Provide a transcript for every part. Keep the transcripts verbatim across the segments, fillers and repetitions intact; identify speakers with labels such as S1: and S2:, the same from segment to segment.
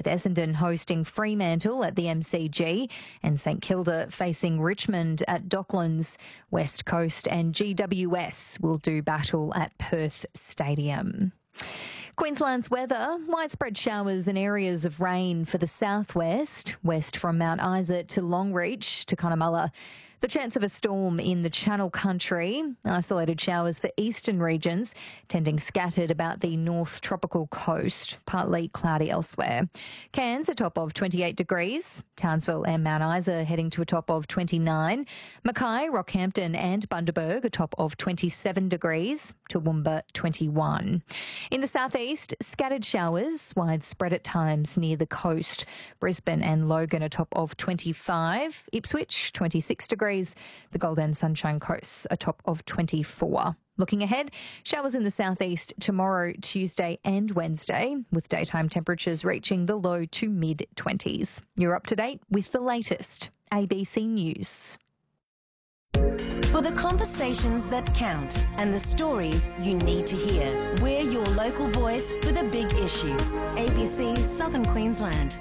S1: Essendon hosting Fremantle at the M C G and St Kilda facing Richmond at Docklands. West Coast and G W S will do battle at Perth Stadium. Queensland's weather, widespread showers and areas of rain for the southwest, west from Mount Isa to Longreach to Cunnamulla. The chance of a storm in the Channel Country, isolated showers for eastern regions, tending scattered about the north tropical coast, partly cloudy elsewhere. Cairns a top of twenty-eight degrees, Townsville and Mount Isa heading to a top of twenty-nine, Mackay, Rockhampton and Bundaberg a top of twenty-seven degrees, Toowoomba twenty-one. In the southeast, scattered showers, widespread at times near the coast. Brisbane and Logan a top of twenty-five, Ipswich twenty-six degrees, the Gold and Sunshine Coast a top of twenty-four. Looking ahead, showers in the southeast tomorrow, Tuesday and Wednesday, with daytime temperatures reaching the low to mid-twenties. You're up to date with the latest A B C News.
S2: For the conversations that count and the stories you need to hear, we're your local voice for the big issues. A B C Southern Queensland.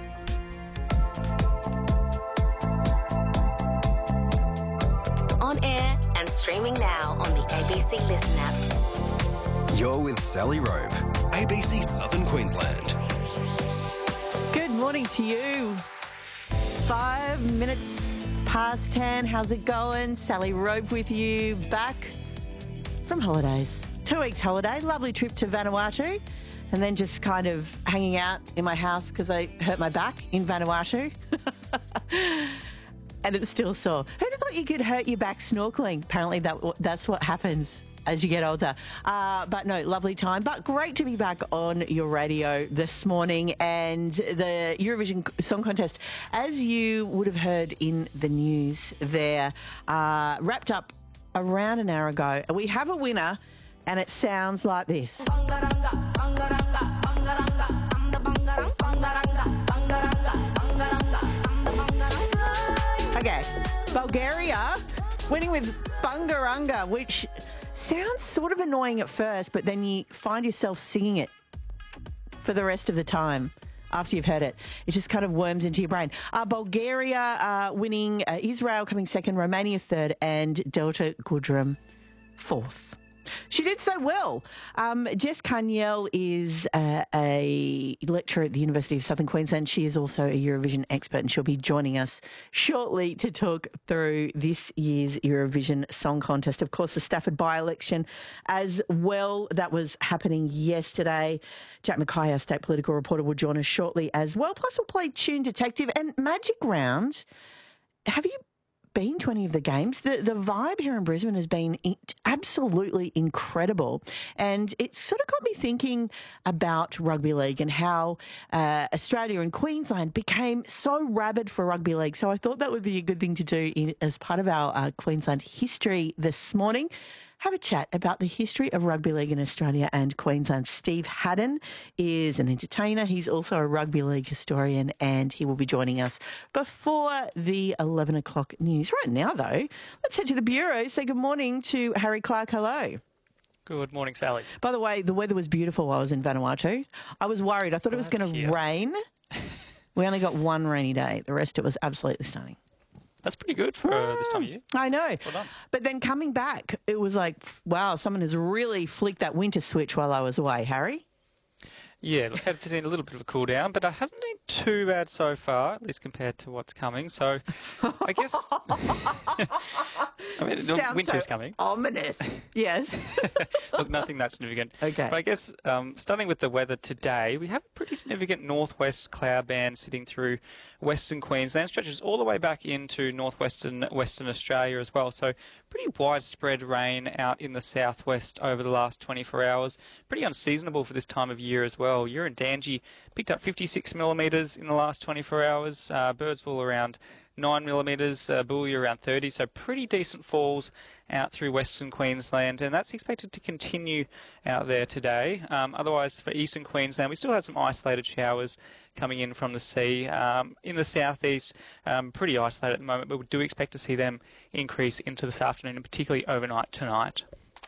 S2: On air and streaming now on the A B C Listen app.
S3: You're with Sally Robe, A B C Southern Queensland.
S4: Good morning to you. Five minutes past ten. How's it going? Sally Robe with you, back from holidays. Two weeks holiday, lovely trip to Vanuatu, and then just kind of hanging out in my house because I hurt my back in Vanuatu. And it's still sore. Who'd have thought you could hurt your back snorkeling? Apparently that that's what happens as you get older. Uh, but no, lovely time. But great to be back on your radio this morning. And the Eurovision Song Contest, as you would have heard in the news there, uh, wrapped up around an hour ago. We have a winner, and it sounds like this. Okay, Bulgaria winning with Bungaranga, which sounds sort of annoying at first, but then you find yourself singing it for the rest of the time after you've heard it. It just kind of worms into your brain. Uh, Bulgaria uh, winning, uh, Israel coming second, Romania third, and Delta Goodrum fourth. She did so well. Um, Jess Carniel is uh, a lecturer at the University of Southern Queensland. She is also a Eurovision expert, and she'll be joining us shortly to talk through this year's Eurovision Song Contest. Of course, the Stafford by-election as well. That was happening yesterday. Jack Mackay, our state political reporter, will join us shortly as well. Plus, we'll play Tune Detective and Magic Round. Have you been to any of the games? The the vibe here in Brisbane has been absolutely incredible, and it sort of got me thinking about rugby league and how uh, Australia and Queensland became so rabid for rugby league. So I thought that would be a good thing to do in, as part of our uh, Queensland history this morning. Have a chat about the history of rugby league in Australia and Queensland. Steve Haddon is an entertainer. He's also a rugby league historian, and he will be joining us before the eleven o'clock news. Right now, though, let's head to the Bureau. Say good morning to Harry Clark. Hello.
S5: Good morning, Sally.
S4: By the way, the weather was beautiful while I was in Vanuatu. I was worried. I thought it was going to rain. We only got one rainy day. The rest, it was absolutely stunning.
S5: That's pretty good for uh, this time of year.
S4: I know.
S5: Well done.
S4: But then coming back, it was like, wow, someone has really flicked that winter switch while I was away, Harry.
S5: Yeah, look, I've seen a little bit of a cool down, but it hasn't been too bad so far, at least compared to what's coming. So I guess I mean,
S4: Sounds
S5: winter
S4: so
S5: is coming.
S4: Ominous. Yes.
S5: Look, nothing that significant.
S4: Okay.
S5: But I guess um, starting with the weather today, we have a pretty significant northwest cloud band sitting through Western Queensland, stretches all the way back into northwestern Western Australia as well. So pretty widespread rain out in the southwest over the last twenty-four hours. Pretty unseasonable for this time of year as well. Urandangi picked up fifty-six millimetres in the last twenty-four hours. Uh, Birdsville around nine millimetres, uh, Boulia around thirty, so pretty decent falls out through Western Queensland, and that's expected to continue out there today. Um, otherwise, for Eastern Queensland, we still had some isolated showers coming in from the sea. Um, in the southeast, um, pretty isolated at the moment, but we do expect to see them increase into this afternoon, and particularly overnight tonight.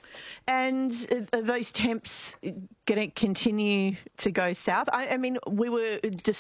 S4: And are those temps going to continue to go south? I, I mean, we were